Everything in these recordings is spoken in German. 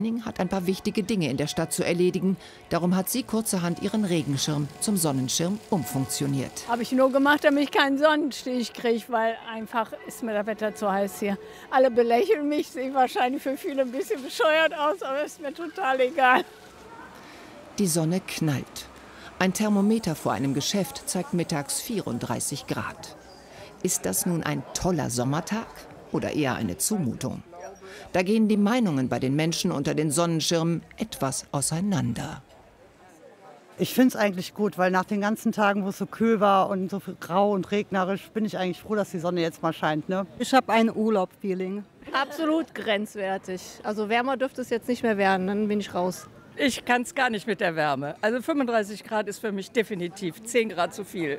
Ning hat ein paar wichtige Dinge in der Stadt zu erledigen. Darum hat sie kurzerhand ihren Regenschirm zum Sonnenschirm umfunktioniert. Habe ich nur gemacht, damit ich keinen Sonnenstich kriege, weil einfach ist mir das Wetter zu heiß hier. Alle belächeln mich, sehe wahrscheinlich für viele ein bisschen bescheuert aus, aber ist mir total egal. Die Sonne knallt. Ein Thermometer vor einem Geschäft zeigt mittags 34 Grad. Ist das nun ein toller Sommertag oder eher eine Zumutung? Da gehen die Meinungen bei den Menschen unter den Sonnenschirmen etwas auseinander. Ich finde es eigentlich gut, weil nach den ganzen Tagen, wo es so kühl war und so grau und regnerisch, bin ich eigentlich froh, dass die Sonne jetzt mal scheint. Ne? Ich habe ein Urlaub-Feeling. Absolut grenzwertig. Also wärmer dürfte es jetzt nicht mehr werden, dann bin ich raus. Ich kann es gar nicht mit der Wärme. Also 35 Grad ist für mich definitiv 10 Grad zu viel.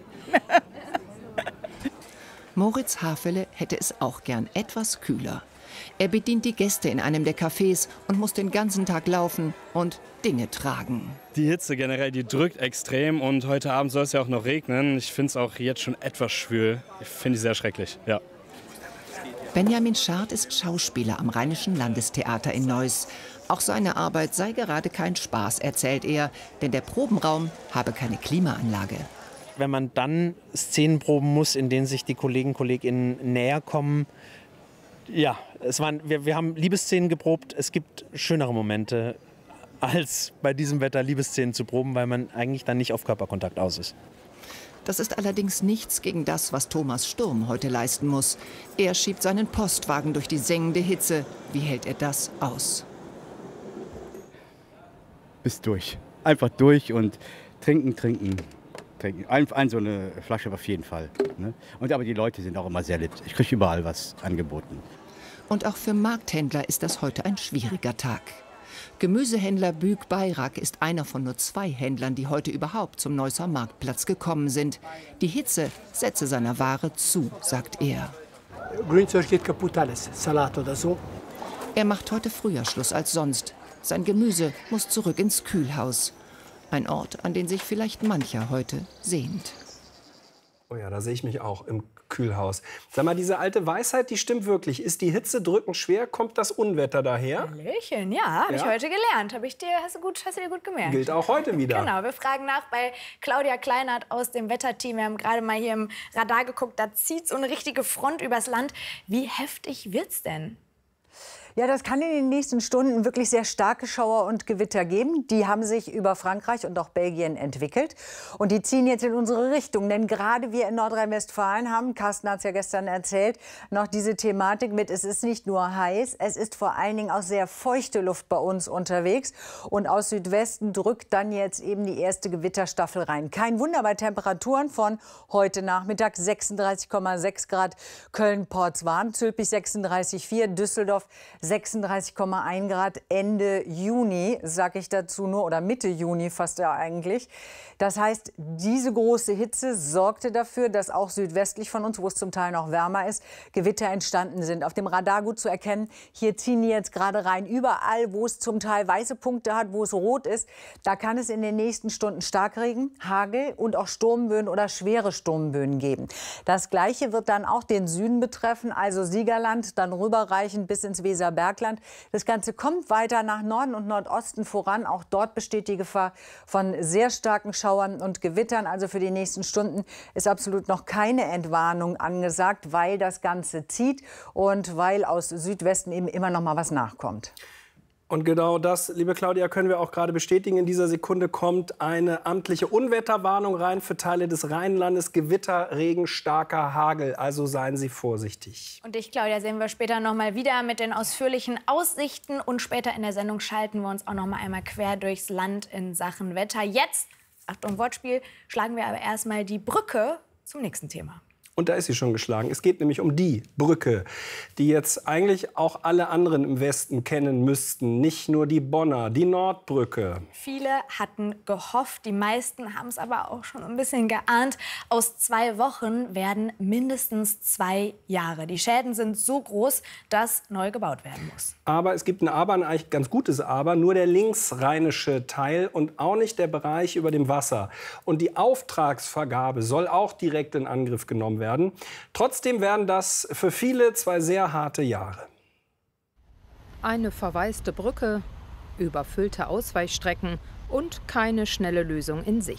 Moritz Hafele hätte es auch gern etwas kühler. Er bedient die Gäste in einem der Cafés und muss den ganzen Tag laufen und Dinge tragen. Die Hitze generell, die drückt extrem und heute Abend soll es ja auch noch regnen. Ich finde es auch jetzt schon etwas schwül. Ich finde es sehr schrecklich, ja. Benjamin Schad ist Schauspieler am Rheinischen Landestheater in Neuss. Auch seine Arbeit sei gerade kein Spaß, erzählt er, denn der Probenraum habe keine Klimaanlage. Wenn man dann Szenen proben muss, in denen sich die Kolleginnen näher kommen, ja, wir haben Liebesszenen geprobt. Es gibt schönere Momente, als bei diesem Wetter Liebesszenen zu proben, weil man eigentlich dann nicht auf Körperkontakt aus ist. Das ist allerdings nichts gegen das, was Thomas Sturm heute leisten muss. Er schiebt seinen Postwagen durch die sengende Hitze. Wie hält er das aus? Bis durch. Einfach durch und trinken, trinken, trinken. So eine Flasche auf jeden Fall. Ne? Aber die Leute sind auch immer sehr lieb. Ich kriege überall was angeboten. Und auch für Markthändler ist das heute ein schwieriger Tag. Gemüsehändler Büg Bayrak ist einer von nur 2 Händlern, die heute überhaupt zum Neusser Marktplatz gekommen sind. Die Hitze setze seiner Ware zu, sagt er. Grünzeug geht kaputt alles, Salat oder so. Er macht heute früher Schluss als sonst. Sein Gemüse muss zurück ins Kühlhaus. Ein Ort, an den sich vielleicht mancher heute sehnt. Oh ja, da sehe ich mich auch im Kühlhaus. Sag mal, diese alte Weisheit, die stimmt wirklich. Ist die Hitze drückend schwer, kommt das Unwetter daher? Hallöchen, ja, habe ich heute gelernt. Hast du dir gut gemerkt. Gilt auch heute wieder. Genau, wir fragen nach bei Claudia Kleinert aus dem Wetterteam. Wir haben gerade mal hier im Radar geguckt, da zieht so eine richtige Front übers Land. Wie heftig wird's denn? Ja, das kann in den nächsten Stunden wirklich sehr starke Schauer und Gewitter geben. Die haben sich über Frankreich und auch Belgien entwickelt. Und die ziehen jetzt in unsere Richtung. Denn gerade wir in Nordrhein-Westfalen haben, Carsten hat es ja gestern erzählt, noch diese Thematik mit, es ist nicht nur heiß, es ist vor allen Dingen auch sehr feuchte Luft bei uns unterwegs. Und aus Südwesten drückt dann jetzt eben die erste Gewitterstaffel rein. Kein Wunder bei Temperaturen von heute Nachmittag 36,6 Grad Köln-Portswarm, Zülpich 36,4, Düsseldorf 36,1 Grad Ende Juni, sage ich dazu nur, oder Mitte Juni fast ja eigentlich. Das heißt, diese große Hitze sorgte dafür, dass auch südwestlich von uns, wo es zum Teil noch wärmer ist, Gewitter entstanden sind. Auf dem Radar gut zu erkennen, hier ziehen die jetzt gerade rein. Überall, wo es zum Teil weiße Punkte hat, wo es rot ist, da kann es in den nächsten Stunden Starkregen, Hagel und auch Sturmböen oder schwere Sturmböen geben. Das Gleiche wird dann auch den Süden betreffen, also Siegerland, dann rüberreichend bis ins Weserbergland. Das Ganze kommt weiter nach Norden und Nordosten voran. Auch dort besteht die Gefahr von sehr starken Schauern und Gewittern. Also für die nächsten Stunden ist absolut noch keine Entwarnung angesagt, weil das Ganze zieht und weil aus Südwesten eben immer noch mal was nachkommt. Und genau das, liebe Claudia, können wir auch gerade bestätigen. In dieser Sekunde kommt eine amtliche Unwetterwarnung rein für Teile des Rheinlandes. Gewitter, Regen, starker Hagel. Also seien Sie vorsichtig. Und dich, Claudia, sehen wir später noch mal wieder mit den ausführlichen Aussichten. Und später in der Sendung schalten wir uns auch noch mal einmal quer durchs Land in Sachen Wetter. Jetzt, Achtung Wortspiel, schlagen wir aber erstmal die Brücke zum nächsten Thema. Und da ist sie schon geschlagen. Es geht nämlich um die Brücke, die jetzt eigentlich auch alle anderen im Westen kennen müssten. Nicht nur die Bonner, die Nordbrücke. Viele hatten gehofft, die meisten haben es aber auch schon ein bisschen geahnt. Aus 2 Wochen werden mindestens 2 Jahre. Die Schäden sind so groß, dass neu gebaut werden muss. Aber es gibt ein Aber, ein eigentlich ganz gutes Aber. Nur der linksrheinische Teil und auch nicht der Bereich über dem Wasser. Und die Auftragsvergabe soll auch direkt in Angriff genommen werden. Trotzdem werden das für viele 2 sehr harte Jahre. Eine verwaiste Brücke, überfüllte Ausweichstrecken und keine schnelle Lösung in Sicht.